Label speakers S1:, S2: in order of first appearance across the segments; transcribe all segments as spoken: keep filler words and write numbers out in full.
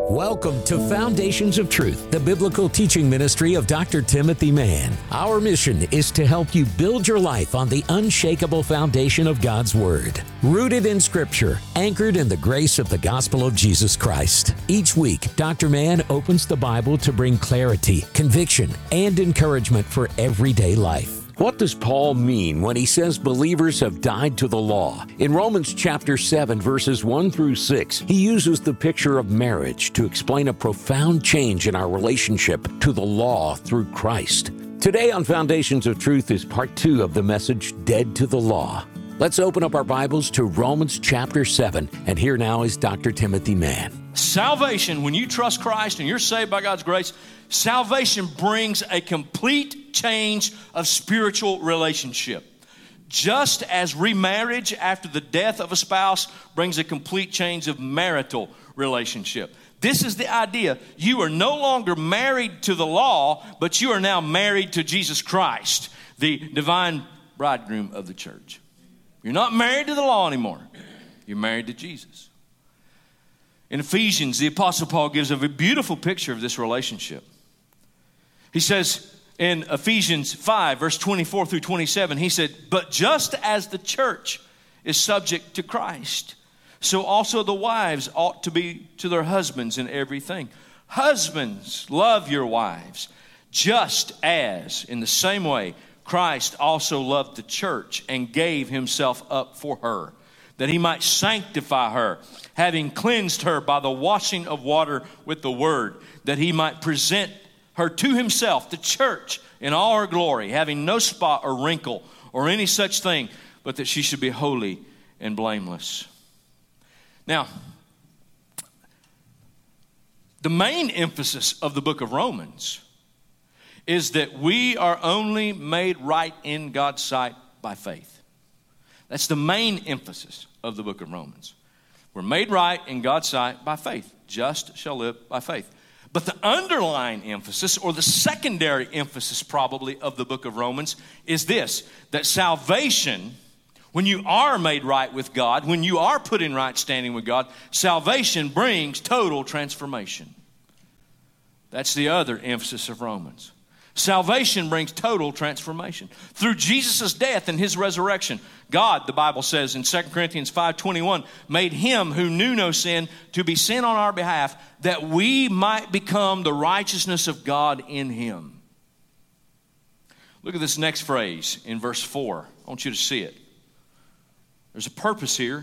S1: Welcome to Foundations of Truth, the biblical teaching ministry of Doctor Timothy Mann. Our mission is to help you build your life on the unshakable foundation of God's Word, rooted in Scripture, anchored in the grace of the gospel of Jesus Christ. Each week, Doctor Mann opens the Bible to bring clarity, conviction, and encouragement for everyday life. What does Paul mean when he says believers have died to the law? In Romans chapter seven, verses one through six, he uses the picture of marriage to explain a profound change in our relationship to the law through Christ. Today on Foundations of Truth is part two of the message, Dead to the Law. Let's open up our Bibles to Romans chapter seven, and here now is Doctor Timothy Mann.
S2: Salvation, when you trust Christ and you're saved by God's grace, salvation brings a complete change of spiritual relationship. Just as remarriage after the death of a spouse brings a complete change of marital relationship. This is the idea. You are no longer married to the law, but you are now married to Jesus Christ, the divine bridegroom of the church. You're not married to the law anymore. You're married to Jesus. In Ephesians, the Apostle Paul gives a beautiful picture of this relationship. He says in Ephesians five, verse twenty-four through twenty-seven, he said, "But just as the church is subject to Christ, so also the wives ought to be to their husbands in everything. Husbands, love your wives, just as in the same way Christ also loved the church and gave himself up for her, that he might sanctify her, having cleansed her by the washing of water with the word, that he might present her to himself, the church, in all her glory, having no spot or wrinkle or any such thing, but that she should be holy and blameless." Now, the main emphasis of the book of Romans is that we are only made right in God's sight by faith. That's the main emphasis of the book of Romans. We're made right in God's sight by faith. Just shall live by faith. But the underlying emphasis, or the secondary emphasis probably of the book of Romans, is this, that salvation, when you are made right with God, when you are put in right standing with God, salvation brings total transformation. That's the other emphasis of Romans. Salvation brings total transformation. Through Jesus' death and his resurrection, God, the Bible says in Second Corinthians five twenty-one, made him who knew no sin to be sin on our behalf, that we might become the righteousness of God in him. Look at this next phrase in verse four. I want you to see it. There's a purpose here.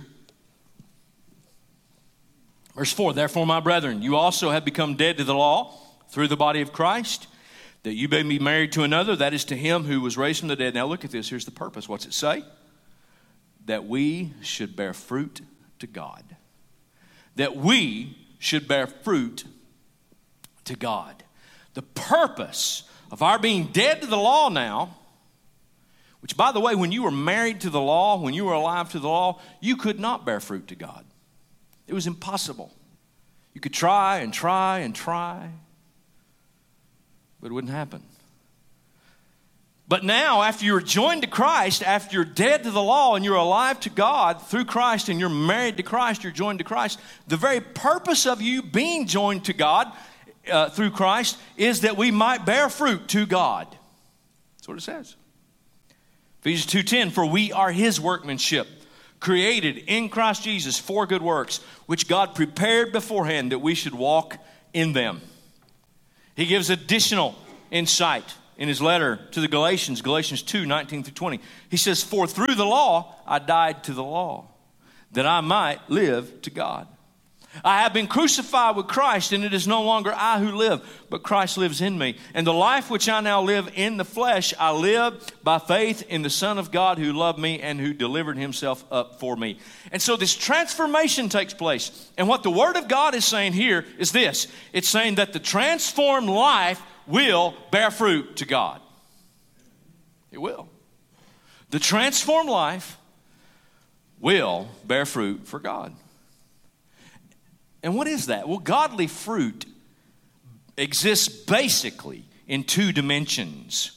S2: Verse four, "Therefore, my brethren, you also have become dead to the law through the body of Christ, that you may be married to another, that is to him who was raised from the dead." Now look at this. Here's the purpose. What's it say? That we should bear fruit to God. That we should bear fruit to God. The purpose of our being dead to the law now, which, by the way, when you were married to the law, when you were alive to the law, you could not bear fruit to God. It was impossible. You could try and try and try, but it wouldn't happen. But now, after you're joined to Christ, after you're dead to the law and you're alive to God through Christ and you're married to Christ, you're joined to Christ, the very purpose of you being joined to God uh, through Christ is that we might bear fruit to God. That's what it says. Ephesians two ten, "For we are his workmanship, created in Christ Jesus for good works, which God prepared beforehand that we should walk in them." He gives additional insight in his letter to the Galatians, Galatians two nineteen through twenty. He says, "For through the law I died to the law, that I might live to God. I have been crucified with Christ, and it is no longer I who live, but Christ lives in me. And the life which I now live in the flesh, I live by faith in the Son of God who loved me and who delivered himself up for me." And so this transformation takes place. And what the Word of God is saying here is this. It's saying that the transformed life will bear fruit to God. It will. The transformed life will bear fruit for God. And what is that? Well, godly fruit exists basically in two dimensions: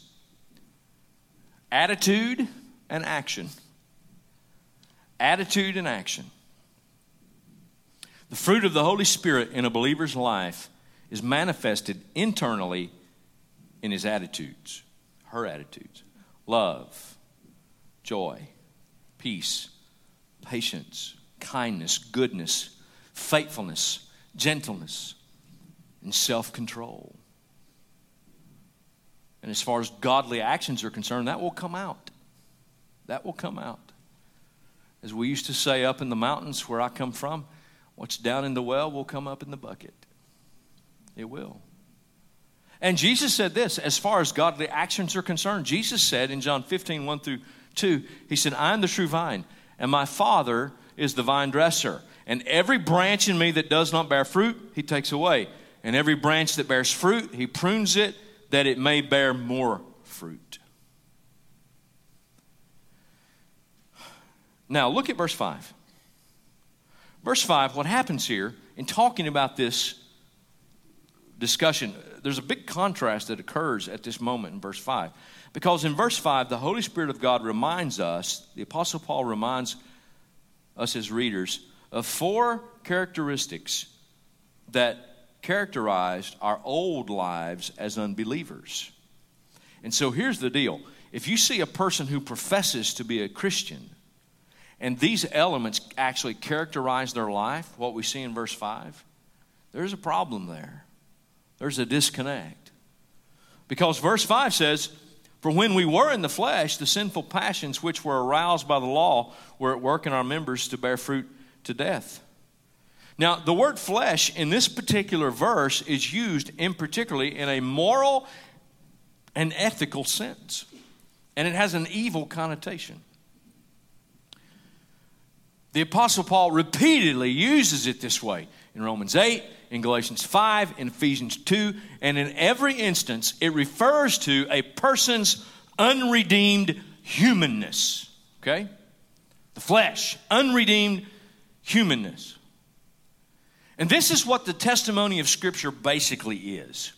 S2: attitude and action. Attitude and action. The fruit of the Holy Spirit in a believer's life is manifested internally in his attitudes, her attitudes. Love, joy, peace, patience, kindness, goodness, faithfulness, gentleness, and self-control. And as far as godly actions are concerned, that will come out. That will come out. As we used to say up in the mountains where I come from, what's down in the well will come up in the bucket. It will. And Jesus said this, as far as godly actions are concerned, Jesus said in John fifteen, one through two, he said, I am the true vine, and my Father is the vine dresser. And every branch in me that does not bear fruit, he takes away. And every branch that bears fruit, he prunes it, that it may bear more fruit. Now, look at verse five. Verse five, what happens here in talking about this discussion, there's a big contrast that occurs at this moment in verse five. Because in verse five, the Holy Spirit of God reminds us, the Apostle Paul reminds us as readers, of four characteristics that characterized our old lives as unbelievers. And so here's the deal. If you see a person who professes to be a Christian, and these elements actually characterize their life, what we see in verse five, there's a problem there. There's a disconnect. Because verse five says, for when we were in the flesh, the sinful passions which were aroused by the law were at work in our members to bear fruit to death. Now, the word flesh in this particular verse is used in particularly in a moral and ethical sense. And it has an evil connotation. The Apostle Paul repeatedly uses it this way in Romans eight, in Galatians five, in Ephesians two, and in every instance it refers to a person's unredeemed humanness. Okay? The flesh, unredeemed humanness. And this is what the testimony of Scripture basically is.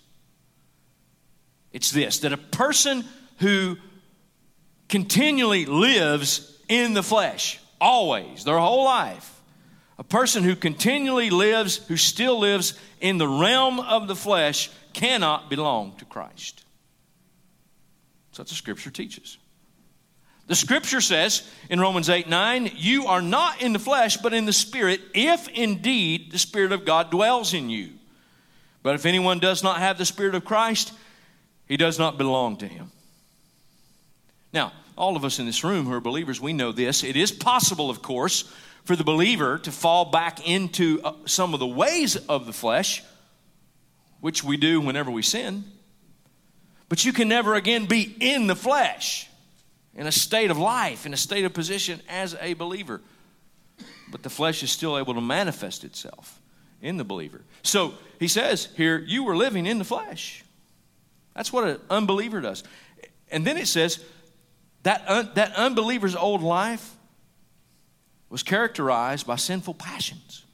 S2: It's this, that a person who continually lives in the flesh, always, their whole life, a person who continually lives, who still lives in the realm of the flesh, cannot belong to Christ. That's what the Scripture teaches. The Scripture says in Romans eight, nine, you are not in the flesh, but in the Spirit, if indeed the Spirit of God dwells in you. But if anyone does not have the Spirit of Christ, he does not belong to him. Now, all of us in this room who are believers, we know this. It is possible, of course, for the believer to fall back into some of the ways of the flesh, which we do whenever we sin. But you can never again be in the flesh, in a state of life, in a state of position as a believer. But the flesh is still able to manifest itself in the believer. So he says here, you were living in the flesh. That's what an unbeliever does. And then it says, that, un, that unbeliever's old life was characterized by sinful passions.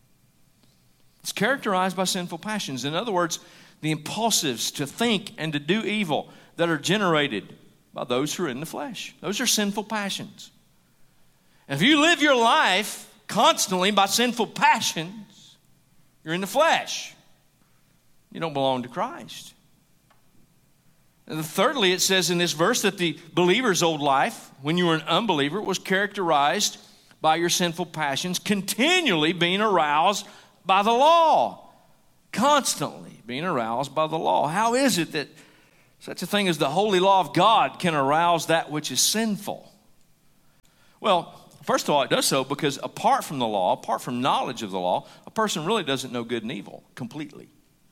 S2: It's characterized by sinful passions. In other words, the impulsives to think and to do evil that are generated by those who are in the flesh. Those are sinful passions. And if you live your life constantly by sinful passions, you're in the flesh. You don't belong to Christ. And thirdly, it says in this verse that the believer's old life, when you were an unbeliever, was characterized by your sinful passions, continually being aroused by the law. Constantly being aroused by the law. How is it that such a thing as the holy law of God can arouse that which is sinful? Well, first of all, it does so because apart from the law, apart from knowledge of the law, a person really doesn't know good and evil completely.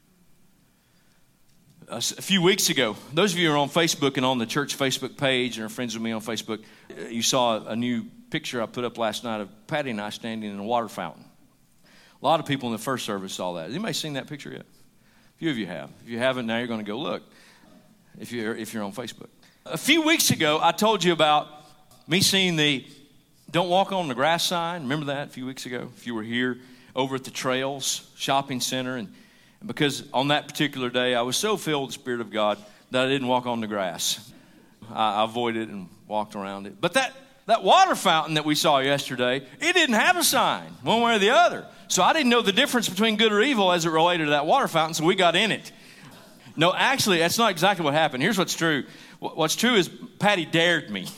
S2: A few weeks ago, those of you who are on Facebook and on the church Facebook page and are friends with me on Facebook, you saw a new picture I put up last night of Patty and I standing in a water fountain. A lot of people in the first service saw that. Has anybody seen that picture yet? A few of you have. If you haven't, now you're going to go look if you're, if you're on Facebook. A few weeks ago, I told you about me seeing the Don't Walk on the Grass sign. Remember that a few weeks ago? If you were here over at the Trails Shopping Center. And because on that particular day, I was so filled with the Spirit of God that I didn't walk on the grass. I avoided it and walked around it. But that, that water fountain that we saw yesterday, it didn't have a sign one way or the other. So I didn't know the difference between good or evil as it related to that water fountain, so we got in it. No, actually, that's not exactly what happened. Here's what's true. What's true is Patty dared me.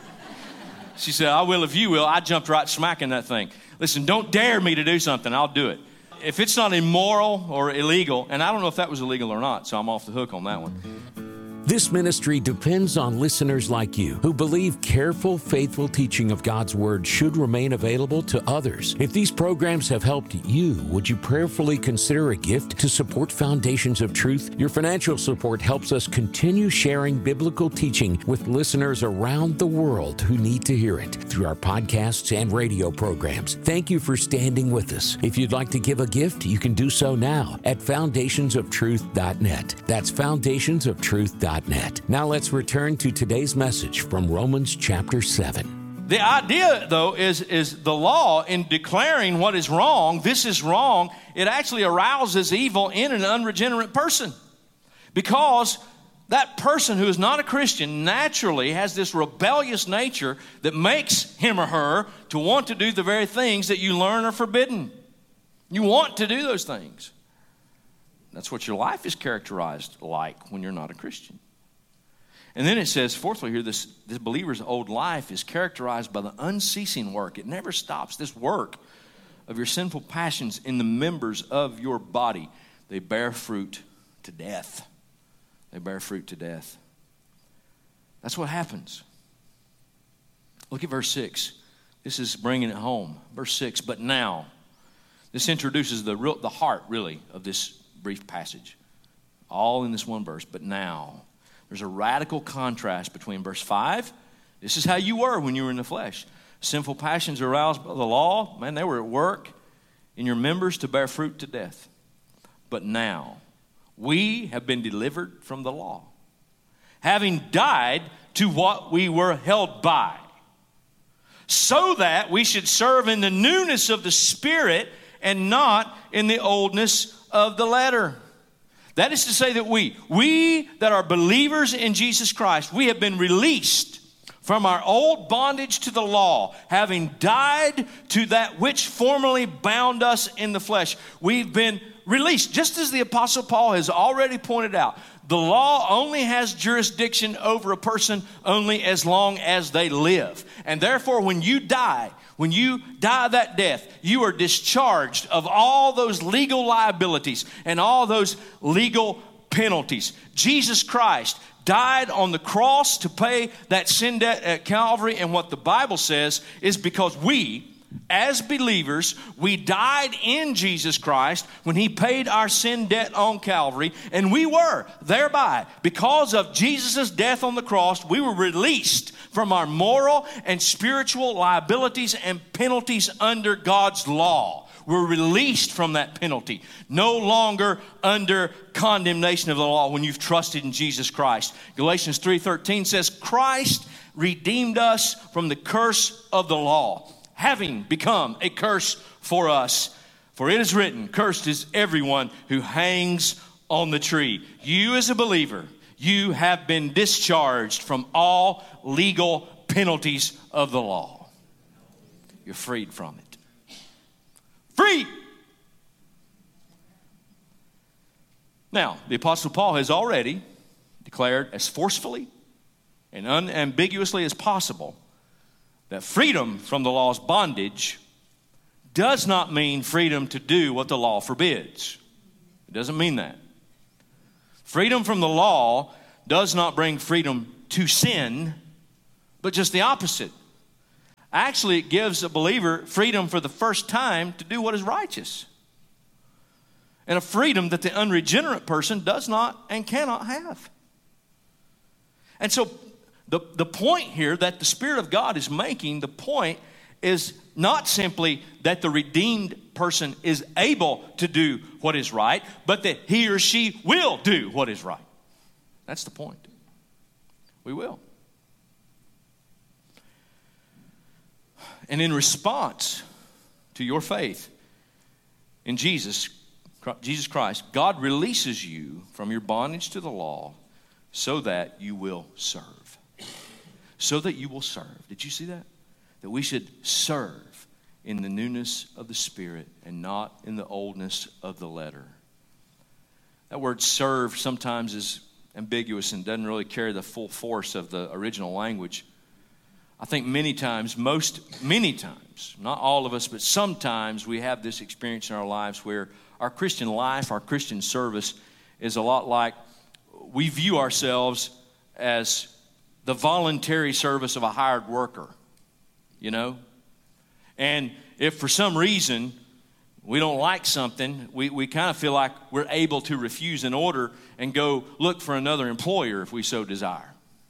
S2: She said, I will if you will. I jumped right smack in that thing. Listen, don't dare me to do something. I'll do it. If it's not immoral or illegal, and I don't know if that was illegal or not, so I'm off the hook on that one.
S1: This ministry depends on listeners like you who believe careful, faithful teaching of God's Word should remain available to others. If these programs have helped you, would you prayerfully consider a gift to support Foundations of Truth? Your financial support helps us continue sharing biblical teaching with listeners around the world who need to hear it through our podcasts and radio programs. Thank you for standing with us. If you'd like to give a gift, you can do so now at foundations of truth dot net. That's foundations of truth dot net. Now let's return to today's message from Romans chapter seven.
S2: The idea, though, is, is the law in declaring what is wrong, this is wrong, it actually arouses evil in an unregenerate person. Because that person who is not a Christian naturally has this rebellious nature that makes him or her to want to do the very things that you learn are forbidden. You want to do those things. That's what your life is characterized like when you're not a Christian. And then it says, fourthly here, this, this believer's old life is characterized by the unceasing work. It never stops. This work of your sinful passions in the members of your body, they bear fruit to death. They bear fruit to death. That's what happens. Look at verse six. This is bringing it home. Verse six, but now. This introduces the real, the heart, really, of this brief passage. All in this one verse, but now. There's a radical contrast between verse five. This is how you were when you were in the flesh. Sinful passions aroused by the law. Man, they were at work in your members to bear fruit to death. But now, we have been delivered from the law, having died to what we were held by, so that we should serve in the newness of the Spirit and not in the oldness of the letter. That is to say that we, we that are believers in Jesus Christ, we have been released from our old bondage to the law, having died to that which formerly bound us in the flesh. We've been released, just as the Apostle Paul has already pointed out. The law only has jurisdiction over a person only as long as they live. And therefore, when you die, when you die that death, you are discharged of all those legal liabilities and all those legal penalties. Jesus Christ died on the cross to pay that sin debt at Calvary. And what the Bible says is because we, as believers, we died in Jesus Christ when He paid our sin debt on Calvary, and we were thereby, because of Jesus' death on the cross, we were released from our moral and spiritual liabilities and penalties under God's law. We're released from that penalty, no longer under condemnation of the law when you've trusted in Jesus Christ. Galatians three thirteen says, Christ redeemed us from the curse of the law, having become a curse for us. For it is written, cursed is everyone who hangs on the tree. You as a believer, you have been discharged from all legal penalties of the law. You're freed from it. Free! Now, the Apostle Paul has already declared as forcefully and unambiguously as possible that freedom from the law's bondage does not mean freedom to do what the law forbids. It doesn't mean that. Freedom from the law does not bring freedom to sin, but just the opposite. Actually, it gives a believer freedom for the first time to do what is righteous. And a freedom that the unregenerate person does not and cannot have. And so the, the point here that the Spirit of God is making, the point is not simply that the redeemed person is able to do what is right, but that he or she will do what is right. That's the point. We will. And in response to your faith in Jesus, Jesus Christ, God releases you from your bondage to the law so that you will serve. So that you will serve. Did you see that? That we should serve in the newness of the Spirit and not in the oldness of the letter. That word serve sometimes is ambiguous and doesn't really carry the full force of the original language. I think many times, most, many times, not all of us, but sometimes we have this experience in our lives where our Christian life, our Christian service is a lot like we view ourselves as the voluntary service of a hired worker, you know? And if for some reason we don't like something, we, we kind of feel like we're able to refuse an order and go look for another employer if we so desire.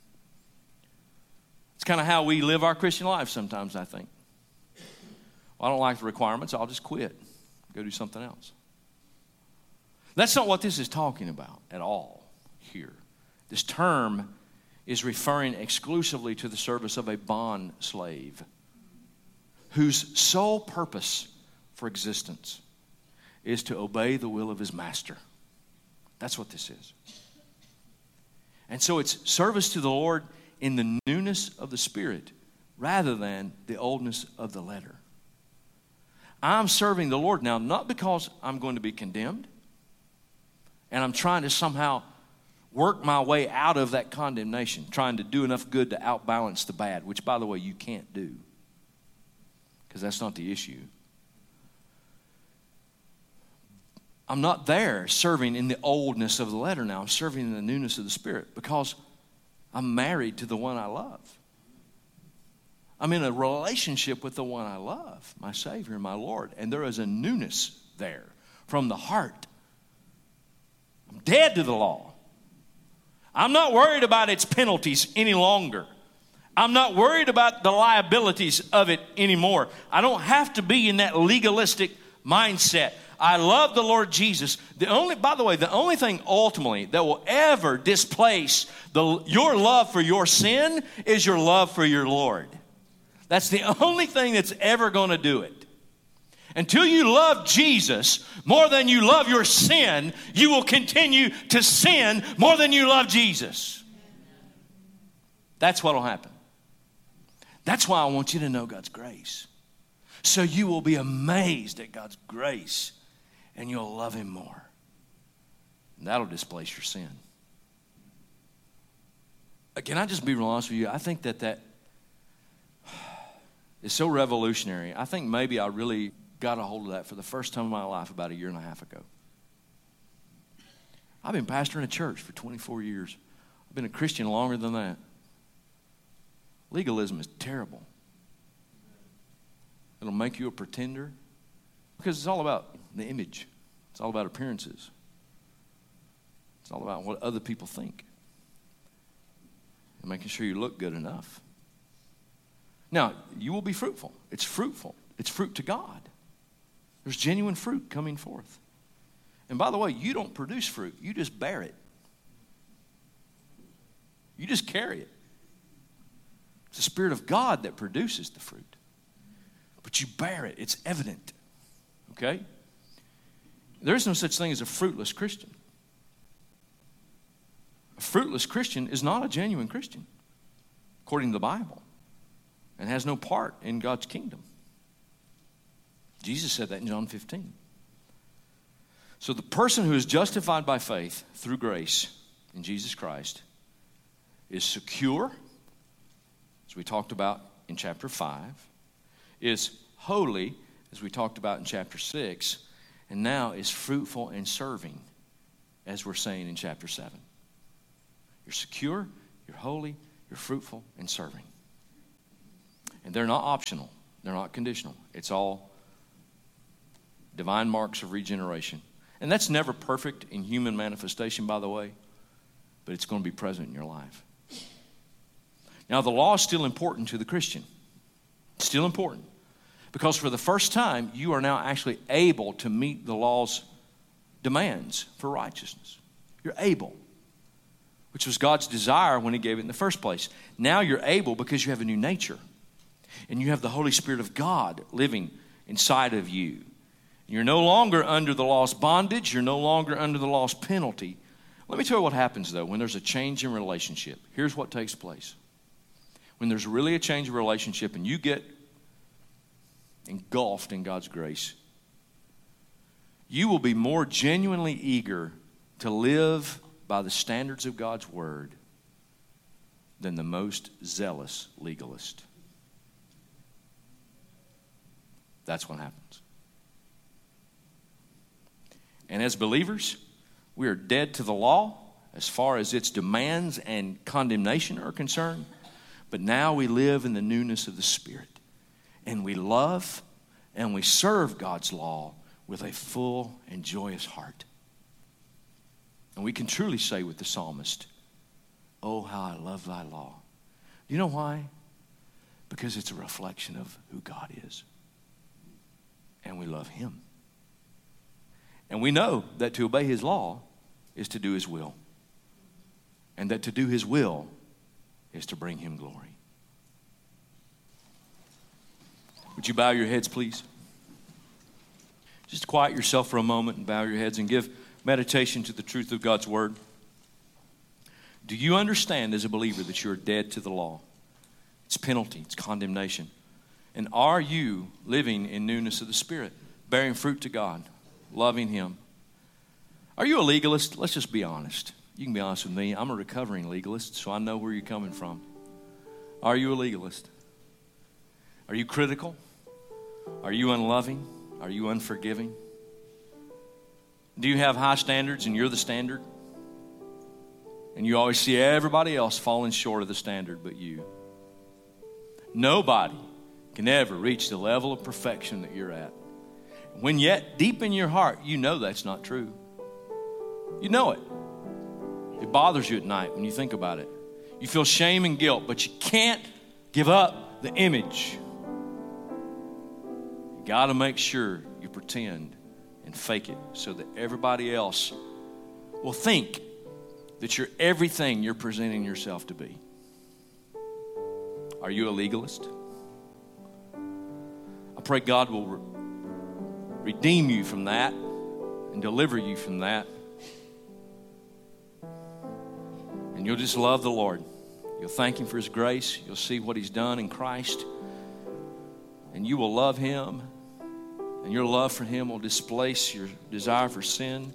S2: It's kind of how we live our Christian life sometimes, I think. Well, I don't like the requirements, I'll just quit, go do something else. That's not what this is talking about at all here. This term is referring exclusively to the service of a bond slave whose sole purpose for existence is to obey the will of his master. That's what this is. And so it's service to the Lord in the newness of the Spirit rather than the oldness of the letter. I'm serving the Lord now not because I'm going to be condemned and I'm trying to somehow work my way out of that condemnation, trying to do enough good to outbalance the bad, which, by the way, you can't do because that's not the issue. I'm not there serving in the oldness of the letter now. I'm serving in the newness of the Spirit because I'm married to the one I love. I'm in a relationship with the one I love, my Savior and my Lord. And there is a newness there from the heart. I'm dead to the law. I'm not worried about its penalties any longer. I'm not worried about the liabilities of it anymore. I don't have to be in that legalistic mindset. I love the Lord Jesus. The only, by the way, the only thing ultimately that will ever displace the, your love for your sin is your love for your Lord. That's the only thing that's ever going to do it. Until you love Jesus more than you love your sin, you will continue to sin more than you love Jesus. That's what will happen. That's why I want you to know God's grace. So you will be amazed at God's grace and you'll love Him more. And that'll displace your sin. Can I just be real honest with you? I think that that is so revolutionary. I think maybe I really got a hold of that for the first time in my life about a year and a half ago. I've been pastoring a church for twenty-four years. I've been a Christian longer than that. Legalism is terrible. It'll make you a pretender because it's all about the image. It's all about appearances. It's all about what other people think and making sure you look good enough. Now, you will be fruitful. It's fruitful. It's fruit to God. There's genuine fruit coming forth. And by the way, you don't produce fruit. You just bear it. You just carry it. It's the Spirit of God that produces the fruit. But you bear it. It's evident. Okay? There is no such thing as a fruitless Christian. A fruitless Christian is not a genuine Christian, according to the Bible, and has no part in God's kingdom. Jesus said that in John fifteen. So the person who is justified by faith through grace in Jesus Christ is secure, as we talked about in chapter five, is holy, as we talked about in chapter six, and now is fruitful and serving, as we're saying in chapter seven. You're secure, you're holy, you're fruitful, and serving. And they're not optional. They're not conditional. It's all divine marks of regeneration. And that's never perfect in human manifestation, by the way, but it's going to be present in your life. Now, the law is still important to the Christian. It's still important. Because for the first time, you are now actually able to meet the law's demands for righteousness. You're able, which was God's desire when He gave it in the first place. Now you're able because you have a new nature. And you have the Holy Spirit of God living inside of you. You're no longer under the law's bondage. You're no longer under the law's penalty. Let me tell you what happens, though, when there's a change in relationship. Here's what takes place. When there's really a change in relationship and you get engulfed in God's grace, you will be more genuinely eager to live by the standards of God's Word than the most zealous legalist. That's what happens. And as believers, we are dead to the law as far as its demands and condemnation are concerned. But now we live in the newness of the Spirit. And we love and we serve God's law with a full and joyous heart. And we can truly say with the psalmist, "Oh, how I love thy law." Do you know why? Because it's a reflection of who God is. And we love him. And we know that to obey his law is to do his will. And that to do his will is to bring him glory. Would you bow your heads, please? Just quiet yourself for a moment and bow your heads and give meditation to the truth of God's Word. Do you understand as a believer that you're dead to the law? It's penalty, it's condemnation. And are you living in newness of the Spirit, bearing fruit to God, loving him? Are you a legalist? Let's just be honest. You can be honest with me. I'm a recovering legalist, so I know where you're coming from. Are you a legalist? Are you critical? Are you unloving? Are you unforgiving? Do you have high standards and you're the standard? And you always see everybody else falling short of the standard but you. Nobody can ever reach the level of perfection that you're at. When yet deep in your heart, you know that's not true. You know it. It bothers you at night when you think about it. You feel shame and guilt, but you can't give up the image. You got to make sure you pretend and fake it so that everybody else will think that you're everything you're presenting yourself to be. Are you a legalist? I pray God will re- redeem you from that and deliver you from that. And you'll just love the Lord. You'll thank him for his grace. You'll see what he's done in Christ. And you will love him. And your love for him will displace your desire for sin.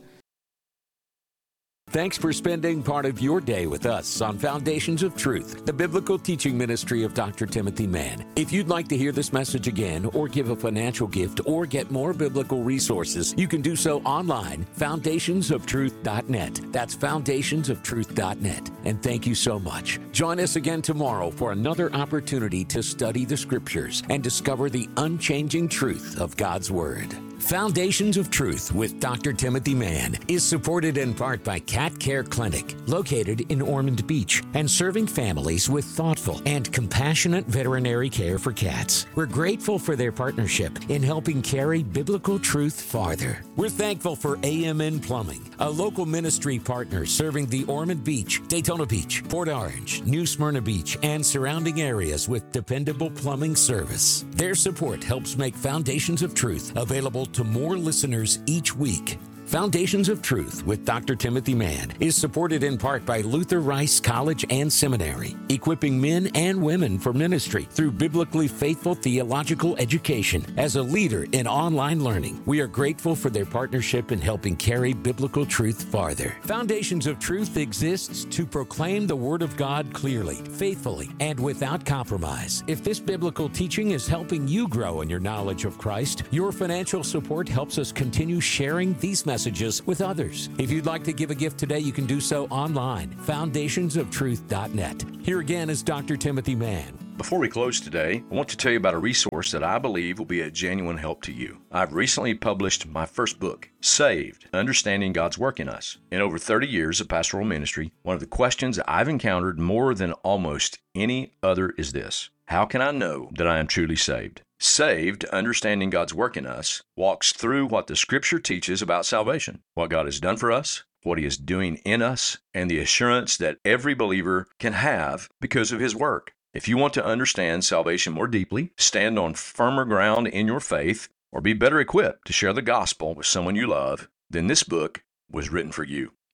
S1: Thanks for spending part of your day with us on Foundations of Truth, the biblical teaching ministry of Doctor Timothy Mann. If you'd like to hear this message again or give a financial gift or get more biblical resources, you can do so online, foundations of truth dot net. That's foundations of truth dot net. And thank you so much. Join us again tomorrow for another opportunity to study the Scriptures and discover the unchanging truth of God's Word. Foundations of Truth with Doctor Timothy Mann is supported in part by Cat Care Clinic, located in Ormond Beach, and serving families with thoughtful and compassionate veterinary care for cats. We're grateful for their partnership in helping carry biblical truth farther. We're thankful for A M N Plumbing, a local ministry partner serving the Ormond Beach, Daytona Beach, Port Orange, New Smyrna Beach, and surrounding areas with dependable plumbing service. Their support helps make Foundations of Truth available to more listeners each week. Foundations of Truth with Doctor Timothy Mann is supported in part by Luther Rice College and Seminary, equipping men and women for ministry through biblically faithful theological education. As a leader in online learning, we are grateful for their partnership in helping carry biblical truth farther. Foundations of Truth exists to proclaim the Word of God clearly, faithfully, and without compromise. If this biblical teaching is helping you grow in your knowledge of Christ, your financial support helps us continue sharing these messages Messages with others. If you'd like to give a gift today, you can do so online, foundations of truth dot net. Here again is Doctor Timothy Mann.
S3: Before we close today, I want to tell you about a resource that I believe will be a genuine help to you. I've recently published my first book, Saved, Understanding God's Work in Us. In over thirty years of pastoral ministry, one of the questions I've encountered more than almost any other is this: how can I know that I am truly saved? Saved, Understanding God's Work in Us walks through what the Scripture teaches about salvation, what God has done for us, what He is doing in us, and the assurance that every believer can have because of His work. If you want to understand salvation more deeply, stand on firmer ground in your faith, or be better equipped to share the gospel with someone you love, then this book was written for you.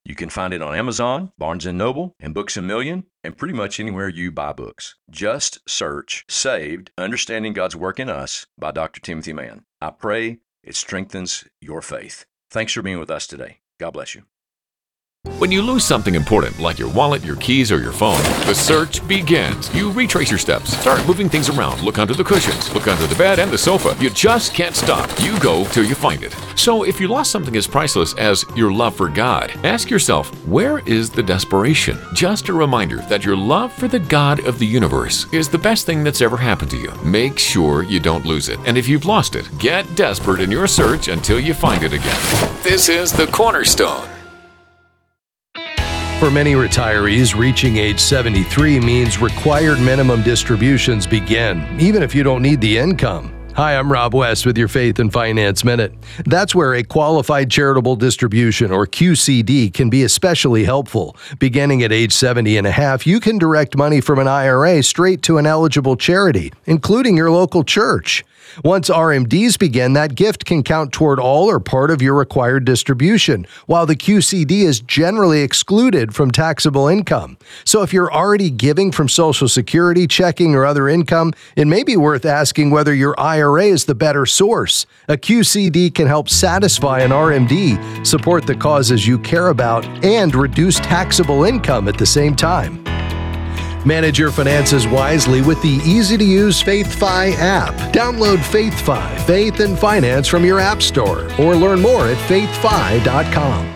S3: You can find it on Amazon, Barnes and Noble, and Books A Million, and pretty much anywhere you buy books. Just search Saved, Understanding God's Work in Us by Doctor Timothy Mann. I pray it strengthens your faith. Thanks for being with us today. God bless you.
S4: When you lose something important, like your wallet, your keys, or your phone, the search begins. You retrace your steps, start moving things around, look under the cushions, look under the bed and the sofa. You just can't stop. You go till you find it. So if you lost something as priceless as your love for God, ask yourself, where is the desperation? Just a reminder that your love for the God of the universe is the best thing that's ever happened to you. Make sure you don't lose it. And if you've lost it, get desperate in your search until you find it again. This is The Cornerstone.
S5: For many retirees, reaching age seventy-three means required minimum distributions begin, even if you don't need the income. Hi, I'm Rob West with your Faith and Finance Minute. That's where a qualified charitable distribution, or Q C D, can be especially helpful. Beginning at age seventy and a half, you can direct money from an I R A straight to an eligible charity, including your local church. Once R M Ds begin, that gift can count toward all or part of your required distribution, while the Q C D is generally excluded from taxable income. So if you're already giving from Social Security, checking, or other income, it may be worth asking whether your I R A is the better source. A Q C D can help satisfy an R M D, support the causes you care about, and reduce taxable income at the same time. Manage your finances wisely with the easy-to-use FaithFi app. Download FaithFi, Faith and Finance from your app store, or learn more at faith fi dot com.